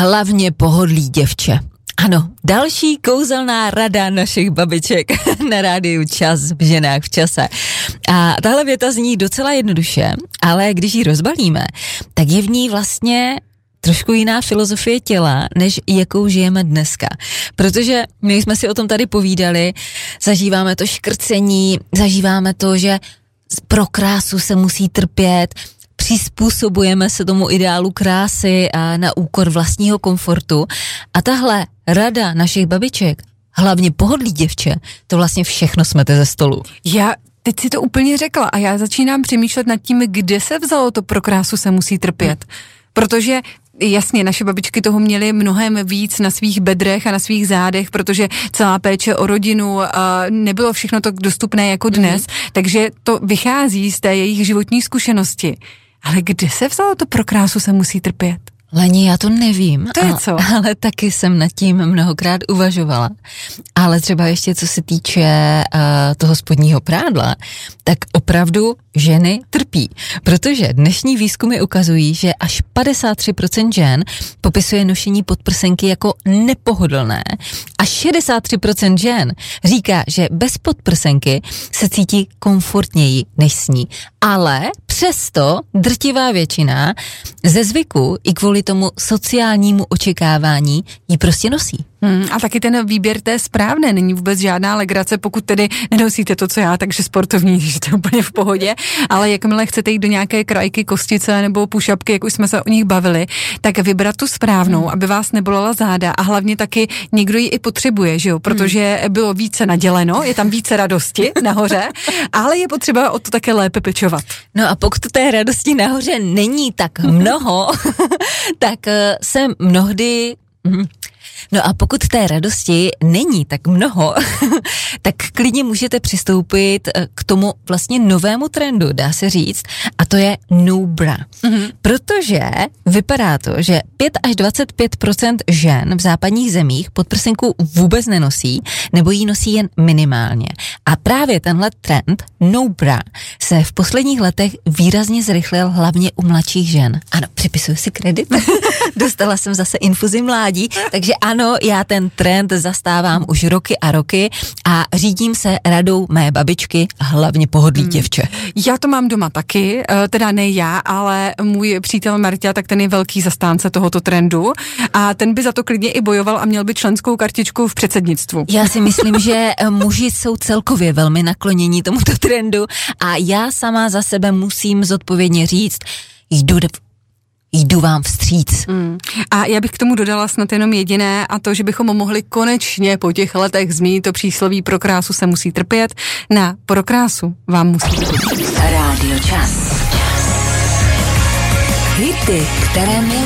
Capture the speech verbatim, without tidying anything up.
hlavně pohodlí děvče. Ano, další kouzelná rada našich babiček na rádiu Čas v ženách v čase. A tahle věta zní docela jednoduše, ale když ji rozbalíme, tak je v ní vlastně trošku jiná filozofie těla, než jakou žijeme dneska. Protože my jsme si o tom tady povídali, zažíváme to škrcení, zažíváme to, že pro krásu se musí trpět, přizpůsobujeme se tomu ideálu krásy a na úkor vlastního komfortu. A tahle rada našich babiček, hlavně pohodlí děvče, to vlastně všechno smete ze stolu. Já teď si to úplně řekla a já začínám přemýšlet nad tím, kde se vzalo to pro krásu se musí trpět. Protože jasně, naše babičky toho měly mnohem víc na svých bedrech a na svých zádech, protože celá péče o rodinu a nebylo všechno to dostupné jako dnes, mm. takže to vychází z té jejich životní zkušenosti. Ale kde se vzalo to pro krásu se musí trpět? Leni, já to nevím, to je ale, co? ale taky jsem nad tím mnohokrát uvažovala. Ale třeba ještě co se týče uh, toho spodního prádla, tak opravdu ženy trpí, protože dnešní výzkumy ukazují, že až padesát tři procent žen popisuje nošení podprsenky jako nepohodlné a šedesát tři procent žen říká, že bez podprsenky se cítí komfortněji než s ní. Ale přesto drtivá většina ze zvyku i kvůli tomu sociálnímu očekávání ji prostě nosí. Hmm, a taky ten výběr té správné, není vůbec žádná legrace, pokud tedy nenosíte to, co já, takže sportovní, že to je úplně v pohodě, ale jakmile chcete jít do nějaké krajky, kostice nebo pušapky, jak už jsme se o nich bavili, tak vybrat tu správnou, hmm. aby vás nebolela záda a hlavně taky někdo ji i potřebuje, že jo, protože hmm. bylo více naděleno, je tam více radosti nahoře, ale je potřeba o to také lépe pečovat. No a pokud té radosti nahoře není tak mnoho, tak se mnohdy... No a pokud té radosti není tak mnoho, tak klidně můžete přistoupit k tomu vlastně novému trendu, dá se říct, a to je no bra. Mm-hmm. Protože vypadá to, že pět až dvacet pět procent žen v západních zemích podprsenku vůbec nenosí, nebo ji nosí jen minimálně. A právě tenhle trend no bra se v posledních letech výrazně zrychlil hlavně u mladších žen. Ano, připisuju si kredit. Dostala jsem zase infuzi mládí, takže ano, já ten trend zastávám už roky a roky a řídím se radou mé babičky, hlavně pohodlí děvče. Já to mám doma taky, teda ne já, ale můj přítel Marta, tak ten je velký zastánce tohoto trendu a ten by za to klidně i bojoval a měl by členskou kartičku v předsednictvu. Já si myslím, že muži jsou celkově velmi naklonění tomuto trendu a já sama za sebe musím zodpovědně říct, jdu do Jdu vám vstříc. Mm. A já bych k tomu dodala snad jenom jediné a to, že bychom mohli konečně po těch letech zmínit to přísloví pro krásu se musí trpět. Na pro krásu vám musí trpět. Rádio Čas. Hity, které